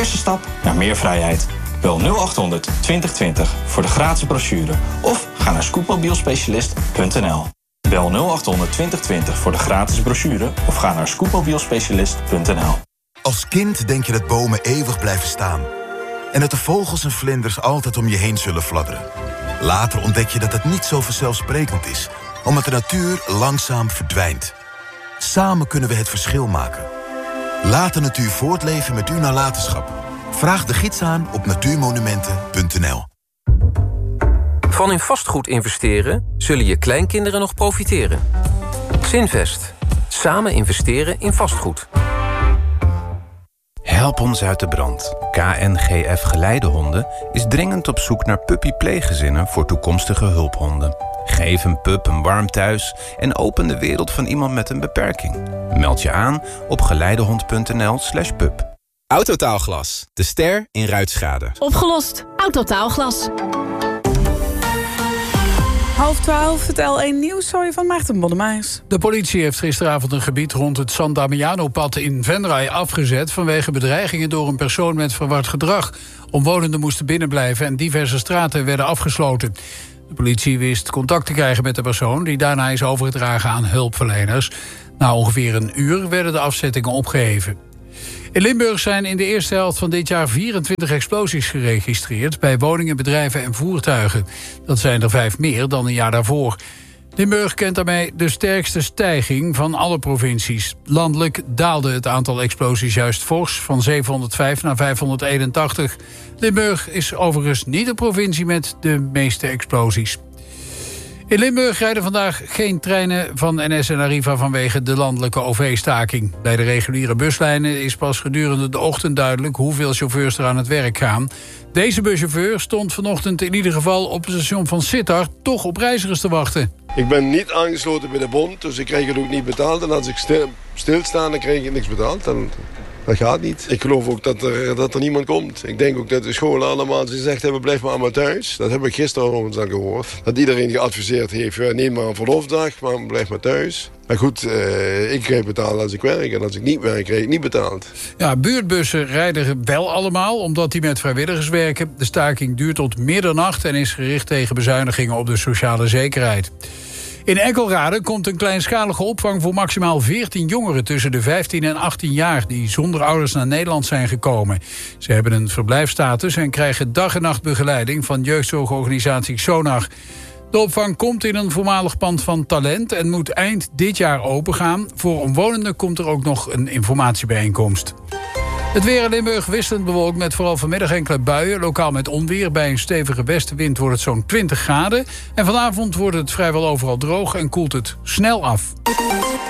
eerste stap naar meer vrijheid. Bel 0800 2020 voor de gratis brochure of ga naar scootmobielspecialist.nl. Bel 0800 2020 voor de gratis brochure of ga naar scootmobielspecialist.nl. Als kind denk je dat bomen eeuwig blijven staan. En dat de vogels en vlinders altijd om je heen zullen fladderen. Later ontdek je dat het niet zo vanzelfsprekend is, omdat de natuur langzaam verdwijnt. Samen kunnen we het verschil maken. Laat de natuur voortleven met uw nalatenschap. Vraag de gids aan op natuurmonumenten.nl. Van in vastgoed investeren zullen je kleinkinderen nog profiteren. Zinvest. Samen investeren in vastgoed. Help ons uit de brand. KNGF Geleidehonden is dringend op zoek naar puppy-pleeggezinnen voor toekomstige hulphonden. Geef een pup een warm thuis en open de wereld van iemand met een beperking. Meld je aan op geleidehond.nl/pup. Autotaalglas, de ster in ruitschade. Opgelost. Autotaalglas. 11:30, het L1 Nieuws, van Maarten Bonnemijs. De politie heeft gisteravond een gebied rond het San Damiano-pad in Venray afgezet vanwege bedreigingen door een persoon met verward gedrag. Omwonenden moesten binnenblijven en diverse straten werden afgesloten. De politie wist contact te krijgen met de persoon, die daarna is overgedragen aan hulpverleners. Na ongeveer een uur werden de afzettingen opgeheven. In Limburg zijn in de eerste helft van dit jaar 24 explosies geregistreerd bij woningen, bedrijven en voertuigen. Dat zijn er 5 meer dan een jaar daarvoor. Limburg kent daarmee de sterkste stijging van alle provincies. Landelijk daalde het aantal explosies juist fors, van 705 naar 581. Limburg is overigens niet de provincie met de meeste explosies. In Limburg rijden vandaag geen treinen van NS en Arriva vanwege de landelijke OV-staking. Bij de reguliere buslijnen is pas gedurende de ochtend duidelijk hoeveel chauffeurs er aan het werk gaan. Deze buschauffeur stond vanochtend in ieder geval op het station van Sittard toch op reizigers te wachten. Ik ben niet aangesloten bij de bond, dus ik krijg het ook niet betaald. En als ik stilsta, dan krijg ik niks betaald. Dat gaat niet. Ik geloof ook dat er niemand komt. Ik denk ook dat de scholen allemaal gezegd hebben, blijf maar allemaal thuis. Dat heb ik gisteren dan gehoord. Dat iedereen geadviseerd heeft, neem maar een verlofdag, maar blijf maar thuis. Maar goed, ik krijg betaald als ik werk. En als ik niet werk, krijg ik niet betaald. Ja, buurtbussen rijden wel allemaal, omdat die met vrijwilligers werken. De staking duurt tot middernacht en is gericht tegen bezuinigingen op de sociale zekerheid. In Eckelrade komt een kleinschalige opvang voor maximaal 14 jongeren tussen de 15 en 18 jaar die zonder ouders naar Nederland zijn gekomen. Ze hebben een verblijfsstatus en krijgen dag en nacht begeleiding van jeugdzorgorganisatie Sonar. De opvang komt in een voormalig pand van Talent en moet eind dit jaar opengaan. Voor omwonenden komt er ook nog een informatiebijeenkomst. Het weer in Limburg wisselend bewolkt met vooral vanmiddag enkele buien. Lokaal met onweer. Bij een stevige westenwind wordt het zo'n 20 graden. En vanavond wordt het vrijwel overal droog en koelt het snel af.